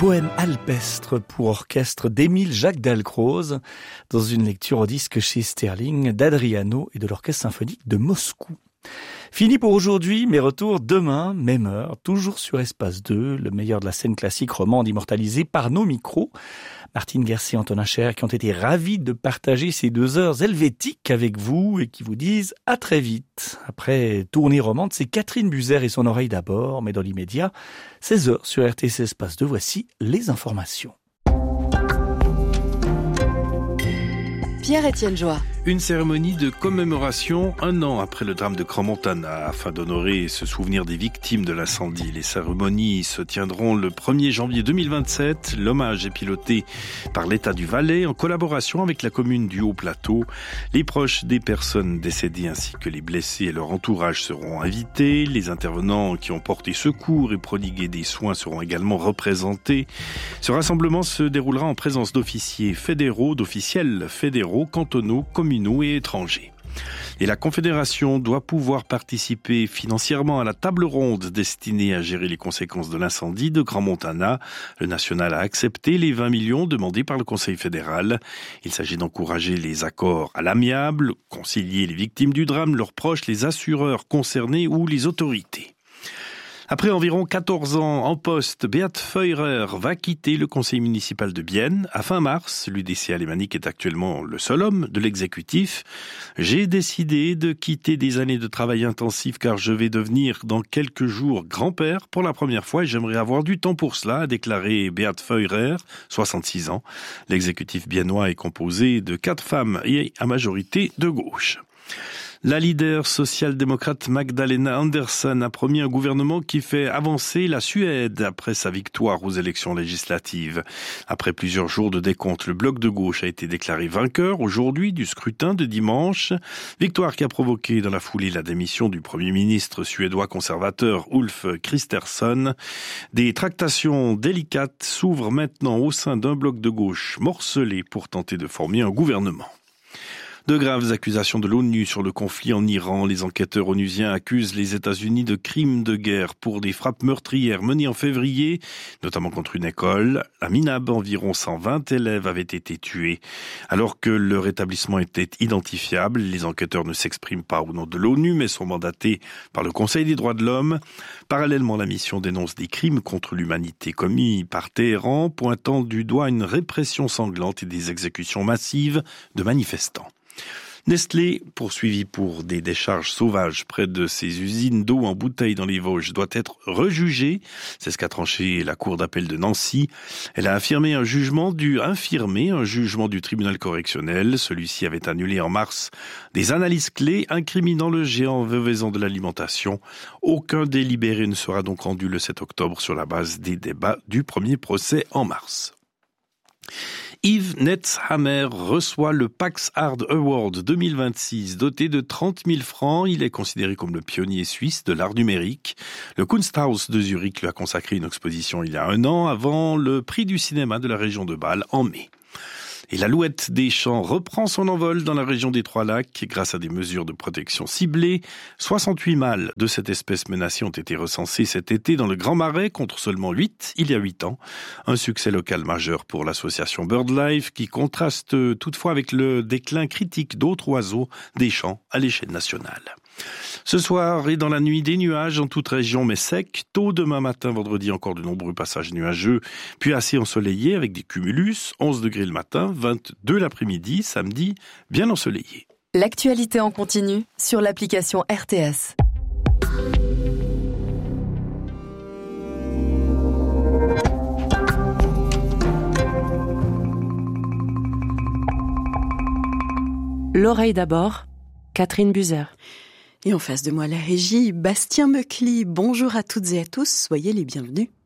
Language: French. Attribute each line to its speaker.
Speaker 1: Poème alpestre pour orchestre d'Émile Jacques Dalcroze, dans une lecture au disque chez Sterling d'Adriano et de l'Orchestre symphonique de Moscou. Fini pour aujourd'hui, mais retour demain, même heure, toujours sur Espace 2, le meilleur de la scène classique romande immortalisée par nos micros. Martine Guercier et Antonin Cher qui ont été ravis de partager ces 2 heures helvétiques avec vous et qui vous disent à très vite. Après Tournée romande, c'est Catherine Buzer et son oreille d'abord, mais dans l'immédiat, 16h sur RTC Espace 2, voici les informations.
Speaker 2: Pierre-Étienne Joie.
Speaker 3: Une cérémonie de commémoration 1 an après le drame de Crans-Montana afin d'honorer et se souvenir des victimes de l'incendie. Les cérémonies se tiendront le 1er janvier 2027. L'hommage est piloté par l'État du Valais en collaboration avec la commune du Haut-Plateau. Les proches des personnes décédées ainsi que les blessés et leur entourage seront invités. Les intervenants qui ont porté secours et prodigué des soins seront également représentés. Ce rassemblement se déroulera en présence d'officiels fédéraux, cantonaux, communaux et étrangers. Et la Confédération doit pouvoir participer financièrement à la table ronde destinée à gérer les conséquences de l'incendie de Crans-Montana. Le national a accepté les 20 millions demandés par le Conseil fédéral. Il s'agit d'encourager les accords à l'amiable, concilier les victimes du drame, leurs proches, les assureurs concernés ou les autorités. Après environ 14 ans en poste, Beat Feurer va quitter le conseil municipal de Bienne. À fin mars, l'UDC alémanique est actuellement le seul homme de l'exécutif. J'ai décidé de quitter des années de travail intensif car je vais devenir dans quelques jours grand-père pour la première fois et j'aimerais avoir du temps pour cela, a déclaré Beat Feurer, 66 ans. L'exécutif biennois est composé de 4 femmes et à majorité de gauche. La leader social-démocrate Magdalena Andersson a promis un gouvernement qui fait avancer la Suède après sa victoire aux élections législatives. Après plusieurs jours de décompte, le bloc de gauche a été déclaré vainqueur aujourd'hui du scrutin de dimanche. Victoire qui a provoqué dans la foulée la démission du Premier ministre suédois conservateur Ulf Kristersson. Des tractations délicates s'ouvrent maintenant au sein d'un bloc de gauche morcelé pour tenter de former un gouvernement. De graves accusations de l'ONU sur le conflit en Iran. Les enquêteurs onusiens accusent les États-Unis de crimes de guerre pour des frappes meurtrières menées en février, notamment contre une école. À Minab, environ 120 élèves avaient été tués. Alors que leur établissement était identifiable, les enquêteurs ne s'expriment pas au nom de l'ONU, mais sont mandatés par le Conseil des droits de l'homme. Parallèlement, la mission dénonce des crimes contre l'humanité commis par Téhéran, pointant du doigt une répression sanglante et des exécutions massives de manifestants. Nestlé, poursuivi pour des décharges sauvages près de ses usines d'eau en bouteille dans les Vosges, doit être rejugé. C'est ce qu'a tranché la Cour d'appel de Nancy. Elle a infirmé un jugement du tribunal correctionnel. Celui-ci avait annulé en mars des analyses clés incriminant le géant veuvaisant de l'alimentation. Aucun délibéré ne sera donc rendu le 7 octobre sur la base des débats du premier procès en mars. Yves Netzhammer reçoit le Pax Art Award 2026. Doté de 30 000 francs, il est considéré comme le pionnier suisse de l'art numérique. Le Kunsthaus de Zurich lui a consacré une exposition il y a 1 an avant le prix du cinéma de la région de Bâle en mai. Et l'alouette des champs reprend son envol dans la région des Trois-Lacs grâce à des mesures de protection ciblées. 68 mâles de cette espèce menacée ont été recensés cet été dans le Grand Marais contre seulement 8 il y a 8 ans. Un succès local majeur pour l'association BirdLife qui contraste toutefois avec le déclin critique d'autres oiseaux des champs à l'échelle nationale. Ce soir et dans la nuit, des nuages en toute région mais secs. Tôt demain matin, vendredi, encore de nombreux passages nuageux, puis assez ensoleillés avec des cumulus. 11 degrés le matin, 22 l'après-midi, samedi, bien ensoleillé.
Speaker 2: L'actualité en continu sur l'application RTS.
Speaker 4: L'oreille d'abord, Catherine Buzer.
Speaker 5: Et en face de moi, la régie, Bastien Meucli. Bonjour à toutes et à tous, soyez les bienvenus.